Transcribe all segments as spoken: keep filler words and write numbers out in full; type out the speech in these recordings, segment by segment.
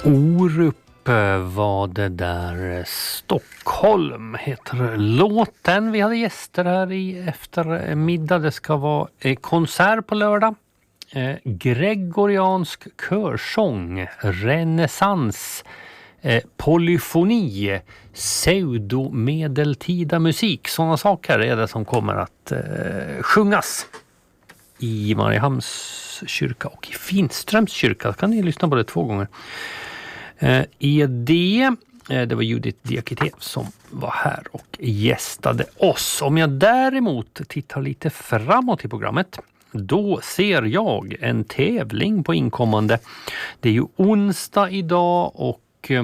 Orup var det där. Stockholm heter låten. Vi hade gäster här i eftermiddag. Det ska vara konsert på lördag. Eh, gregoriansk körsång, renässans, eh, polyfoni, pseudomedeltida musik. Sådana saker är det som kommer att eh, sjungas i Mariehamns kyrka och i Finströms kyrka. Kan ni lyssna på det två gånger. Eh, E D, eh, det var Judith Diakité som var här och gästade oss. Om jag däremot tittar lite framåt i programmet, då ser jag en tävling på inkommande. Det är ju onsdag idag och eh,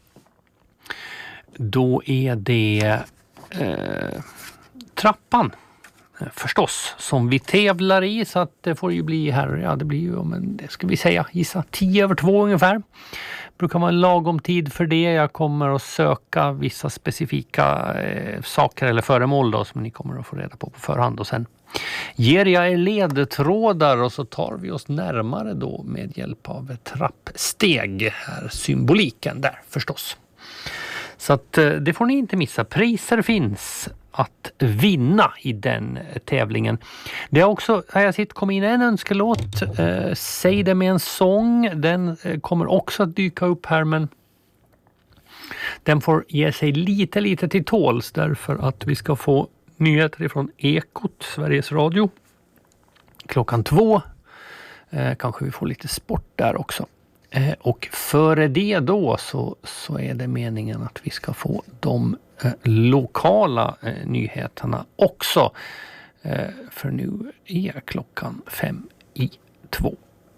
då är det eh, trappan förstås som vi tävlar i, så att det får ju bli här, ja det blir ju, men det ska vi säga, gissa tio över två ungefär. Brukar vara en lagom tid för det. Jag kommer att söka vissa specifika eh, saker eller föremål då, som ni kommer att få reda på på förhand, och sen ger jag er ledtrådar och så tar vi oss närmare då med hjälp av ett trappsteg, här symboliken där förstås. Så att eh, det får ni inte missa. Priser finns att vinna i den tävlingen. Det har också, har jag sett, kom in en önskelåt, eh, Säg det med en sång. Den eh, kommer också att dyka upp här, men den får ge sig lite lite till tåls, därför att vi ska få nyheter från Ekot, Sveriges Radio, klockan två. Eh, kanske vi får lite sport där också. Eh, och före det då så, så är det meningen att vi ska få de eh, lokala eh, nyheterna också. Eh, för nu är klockan fem i två.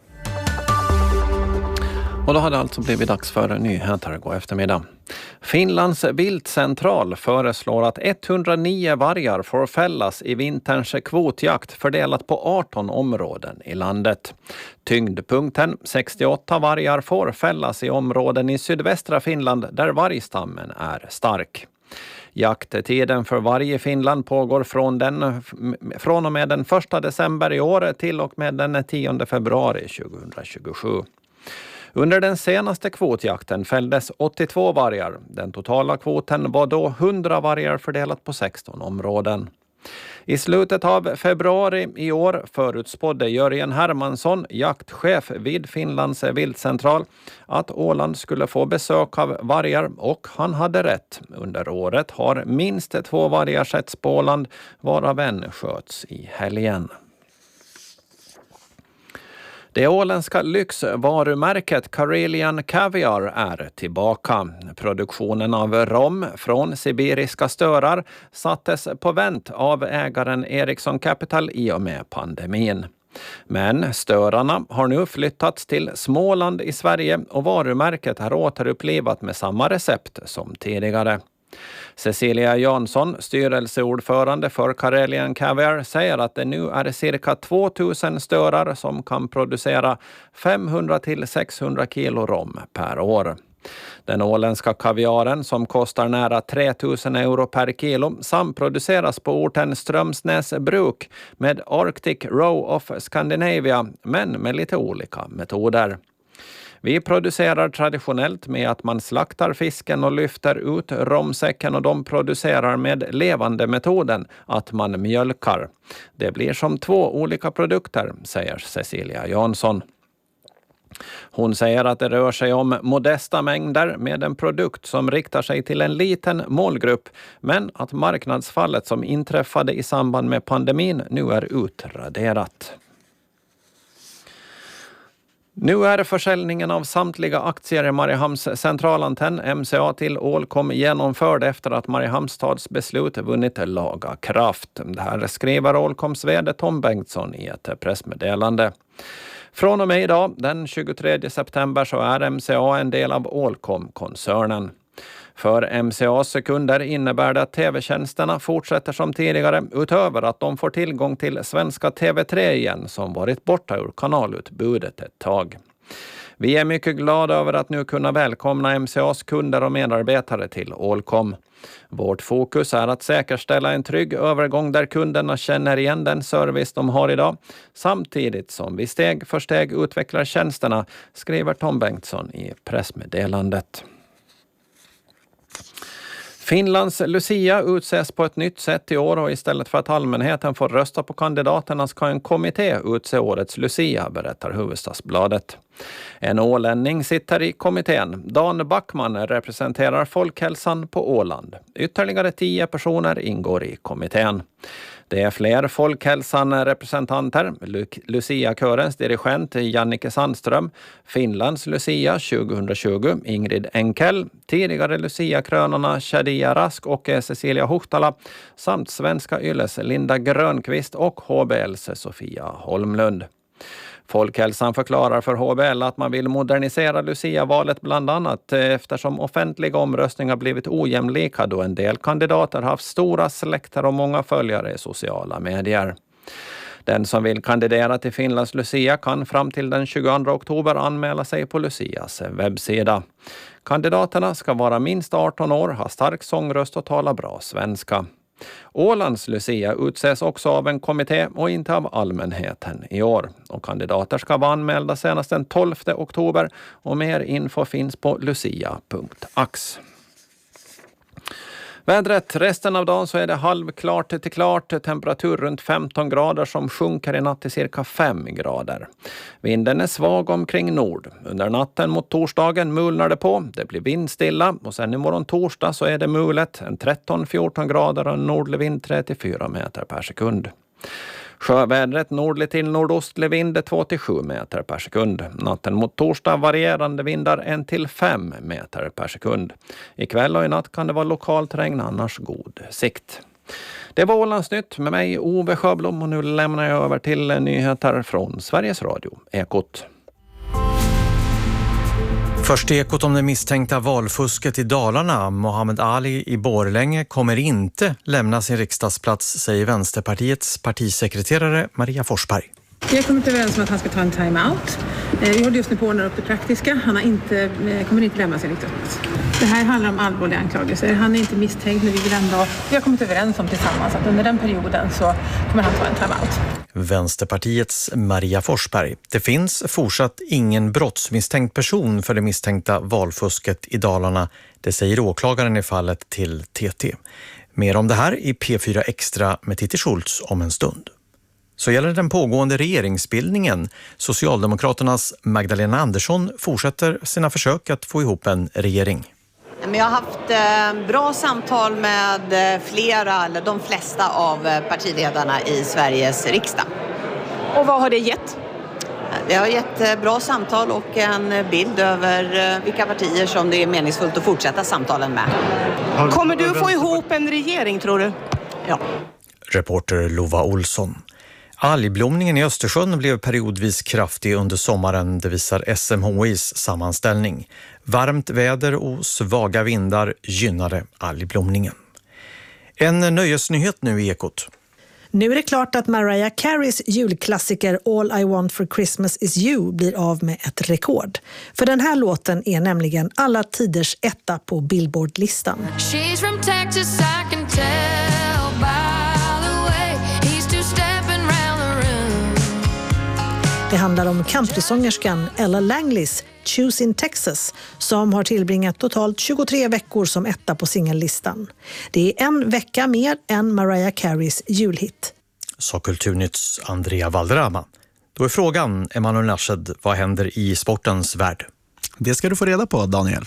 Och då har det alltså blivit dags för nyheter. God eftermiddag. Finlands viltcentral föreslår att etthundranio vargar får fällas i vinterns kvotjakt fördelat på arton områden i landet. Tyngdpunkten, sextioåtta vargar, får fällas i områden i sydvästra Finland där vargstammen är stark. Jakttiden för varg i Finland pågår från, den, från och med den första december i år till och med den tionde februari tjugohundratjugosju. Under den senaste kvotjakten fälldes åttiotvå vargar. Den totala kvoten var då hundra vargar fördelat på sexton områden. I slutet av februari i år förutspådde Jörgen Hermansson, jaktchef vid Finlands viltcentral, att Åland skulle få besök av vargar, och han hade rätt. Under året har minst två vargar setts på Åland, varav en sköts i helgen. Det åländska lyxvarumärket Karelian Caviar är tillbaka. Produktionen av rom från sibiriska störar sattes på vänt av ägaren Ericsson Capital i och med pandemin. Men störarna har nu flyttats till Småland i Sverige och varumärket har återupplivat med samma recept som tidigare. Cecilia Jansson, styrelseordförande för Karelian Caviar, säger att det nu är cirka tvåtusen störar som kan producera femhundra till sexhundra kilo rom per år. Den åländska kaviaren, som kostar nära tretusen euro per kilo, samproduceras på orten Strömsnäs bruk med Arctic Row of Scandinavia, men med lite olika metoder. Vi producerar traditionellt med att man slaktar fisken och lyfter ut romsäcken, och de producerar med levande metoden att man mjölkar. Det blir som två olika produkter, säger Cecilia Jansson. Hon säger att det rör sig om modesta mängder med en produkt som riktar sig till en liten målgrupp, men att marknadsfallet som inträffade i samband med pandemin nu är utraderat. Nu är försäljningen av samtliga aktier i Mariehamns centralantenn M C A till Ålcom genomförd efter att Mariehamnstads beslut vunnit laga kraft. Det här skriver Ålcoms vd Tom Bengtsson i ett pressmeddelande. Från och med idag, den tjugotredje september, så är M C A en del av Ålcom-koncernen. För M C A:s kunder innebär det att tv-tjänsterna fortsätter som tidigare, utöver att de får tillgång till svenska T V tre igen, som varit borta ur kanalutbudet ett tag. Vi är mycket glada över att nu kunna välkomna M C A:s kunder och medarbetare till Allcom. Vårt fokus är att säkerställa en trygg övergång där kunderna känner igen den service de har idag, samtidigt som vi steg för steg utvecklar tjänsterna, skriver Tom Bengtsson i pressmeddelandet. Finlands Lucia utses på ett nytt sätt i år och istället för att allmänheten får rösta på kandidaterna ska en kommitté utse årets Lucia, berättar Hufvudstadsbladet. En ålänning sitter i kommittén. Dan Backman representerar folkhälsan på Åland. Ytterligare tio personer ingår i kommittén. Det är fler folkhälsan-representanter. Lucia-körens dirigent Jannike Sandström, Finlands Lucia tjugohundratjugo Ingrid Enkel, tidigare Lucia-krönorna Shadia Rask och Cecilia Huhtala samt Svenska Ylles Linda Grönqvist och H B L:s Sofia Holmlund. Folkhälsan förklarar för H B L att man vill modernisera Lucia-valet bland annat eftersom offentliga omröstningar blivit ojämlika då en del kandidater haft stora släkter och många följare i sociala medier. Den som vill kandidera till Finlands Lucia kan fram till den tjugoandra oktober anmäla sig på Lucias webbsida. Kandidaterna ska vara minst arton år, ha stark sångröst och tala bra svenska. Ålands Lucia utses också av en kommitté och inte av allmänheten i år. Och kandidater ska vara anmälda senast den tolfte oktober och mer info finns på lucia punkt ax. Vädret, resten av dagen så är det halvklart till klart, temperatur runt femton grader som sjunker i natt till cirka fem grader. Vinden är svag omkring nord. Under natten mot torsdagen mulnar det på, det blir vindstilla och sen imorgon torsdag så är det mulet, en tretton till fjorton grader och en nordlig vind tre till fyra meter per sekund. Sjövädret nordlig till nordostlig vind två till sju meter per sekund. Natten mot torsdag varierande vindar en till fem meter per sekund. Ikväll och i natt kan det vara lokalt regn, annars god sikt. Det var Ålandsnytt med mig Ove Sjöblom och nu lämnar jag över till nyheter från Sveriges Radio, Ekot. Först Ekot om det misstänkta valfusket i Dalarna. Mohammed Ali i Borlänge kommer inte lämna sin riksdagsplats, säger Vänsterpartiets partisekreterare Maria Forsberg. Jag kommer inte överens om att han ska ta en time-out. Vi håller just nu på att ordna upp det praktiska. Han har inte, kommer inte lämna sin riksdagsplats. Det här handlar om allvarliga anklagelser. Han är inte misstänkt, men vi vill ändå... Vi har kommit överens om tillsammans att under den perioden så kommer han ta en time-out. Vänsterpartiets Maria Forsberg. Det finns fortsatt ingen brottsmisstänkt person för det misstänkta valfusket i Dalarna. Det säger åklagaren i fallet till T T. Mer om det här i P fyra Extra med Titti Schultz om en stund. Så gäller den pågående regeringsbildningen. Socialdemokraternas Magdalena Andersson fortsätter sina försök att få ihop en regering. Jag har haft bra samtal med flera, eller de flesta av partiledarna i Sveriges riksdag. Och vad har det gett? Det har gett bra samtal och en bild över vilka partier som det är meningsfullt att fortsätta samtalen med. Kommer du få ihop en regering, tror du? Ja. Reporter Lova Olsson. Algblomningen i Östersjön blev periodvis kraftig under sommaren, det visar S M H I:s sammanställning. Varmt väder och svaga vindar gynnade algblomningen. En nöjesnyhet nu i Ekot. Nu är det klart att Mariah Careys julklassiker All I Want for Christmas is You blir av med ett rekord. För den här låten är nämligen alla tiders etta på Billboard-listan. She's from Texas, I can tell by the way he's two-stepping round the room. Det handlar om countrysångerskan Ella Langleys Choose in Texas som har tillbringat totalt tjugotre veckor som etta på singellistan. Det är en vecka mer än Mariah Careys julhit. Sa Kulturnytts Andrea Valderrama. Då är frågan, Emanuel Narshed, vad händer i sportens värld? Det ska du få reda på, Daniel.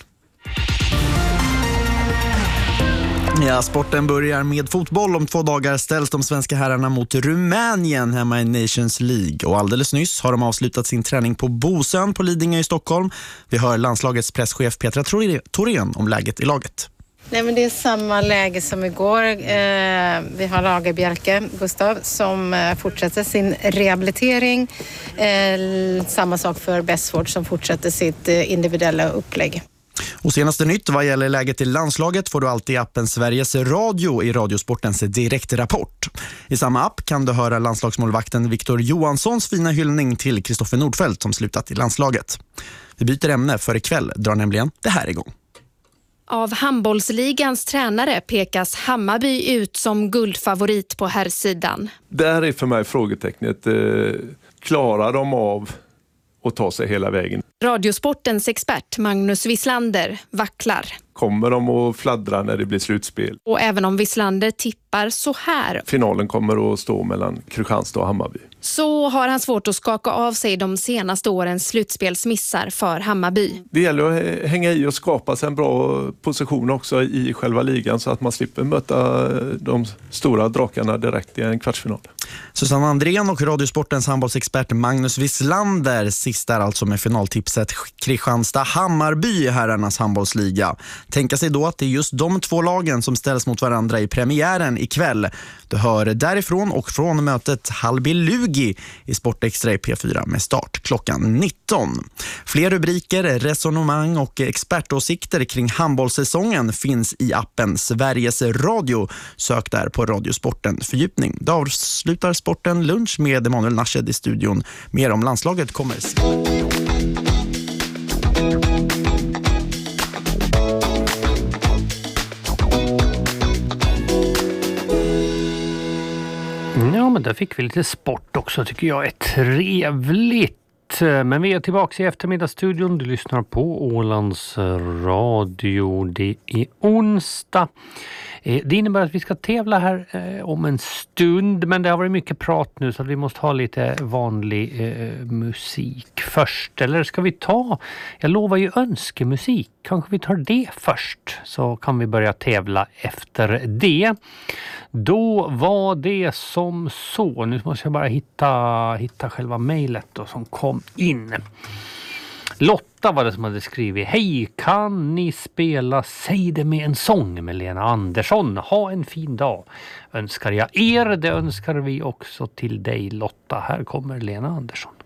Ja, sporten börjar med fotboll. Om två dagar ställs de svenska herrarna mot Rumänien hemma i Nations League. Och alldeles nyss har de avslutat sin träning på Bosön på Lidingö i Stockholm. Vi hör landslagets presschef Petra Thorén om läget i laget. Nej, men det är samma läge som igår. Eh, vi har Lagerbjälke, Gustav, som eh, fortsätter sin rehabilitering. Eh, samma sak för Bessford som fortsätter sitt eh, individuella upplägg. Och senaste nytt vad gäller läget i landslaget får du alltid i appen Sveriges Radio i Radiosportens direktrapport. I samma app kan du höra landslagsmålvakten Victor Johanssons fina hyllning till Kristoffer Nordfeldt som slutat i landslaget. Vi byter ämne, för ikväll drar nämligen det här igång. Av handbollsligans tränare pekas Hammarby ut som guldfavorit på herrsidan. Där är för mig frågetecknet. Eh, klarar de av att ta sig hela vägen? Radiosportens expert Magnus Wislander vacklar. Kommer de att fladdra när det blir slutspel? Och även om Wislander tippar så här. Finalen kommer att stå mellan Kristianstad och Hammarby. Så har han svårt att skaka av sig de senaste årens slutspelsmissar för Hammarby. Det gäller att hänga i och skapa sig en bra position också i själva ligan så att man slipper möta de stora drakarna direkt i en kvartsfinal. Susanne Andrén och Radiosportens handbollsexpert Magnus Wislander sist är alltså med finaltipset Kristianstad-Hammarby i herrarnas handbollsliga. Tänka sig då att det är just de två lagen som ställs mot varandra i premiären ikväll. Du hör därifrån och från mötet Halby Lugi i Sportextra i P fyra med start klockan nitton. Fler rubriker, resonemang och expertåsikter kring handbollssäsongen finns i appen Sveriges Radio. Sök där på Radiosporten fördjupning. Då avslutar Sporten lunch med Emanuel Nashed i studion. Mer om landslaget kommer sen. Ja, men där fick vi lite sport också, tycker jag är trevligt. Men vi är tillbaka i eftermiddagsstudion. Du lyssnar på Ålands Radio. Det är onsdag. Det innebär att vi ska tävla här om en stund, men det har varit mycket prat nu så att vi måste ha lite vanlig eh, musik först. Eller ska vi ta, jag lovar ju önskemusik, kanske vi tar det först så kan vi börja tävla efter det. Då var det som så, nu måste jag bara hitta, hitta själva mejlet då som kom in. Lotta var det som hade skrivit: hej, kan ni spela Säg det med en sång med Lena Andersson? Ha en fin dag. Önskar jag er, det önskar vi också till dig Lotta. Här kommer Lena Andersson.